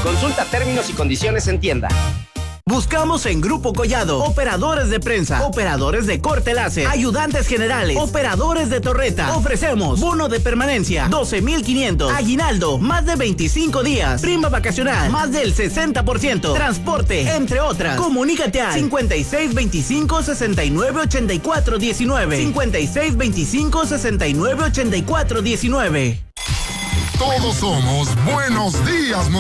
Consulta términos y condiciones en tienda. Buscamos en Grupo Collado operadores de prensa, operadores de corte láser, ayudantes generales, operadores de torreta. Ofrecemos bono de permanencia 12,500, aguinaldo más de 25 días, prima vacacional más del 60%, transporte, entre otras. Comunícate al 5625-698419, 5625-698419. Todos somos Buenos Días